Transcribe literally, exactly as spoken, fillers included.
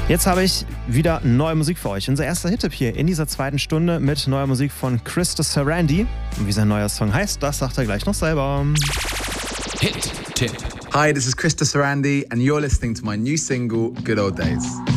Jetzt habe ich wieder neue Musik für euch. Unser erster Hit-Tipp hier in dieser zweiten Stunde mit neuer Musik von Krista Sarandí. Und wie sein neuer Song heißt, das sagt er gleich noch selber. Hit-Tipp. Hi, this is Krista Sarandí and you're listening to my new single, Good Old Days.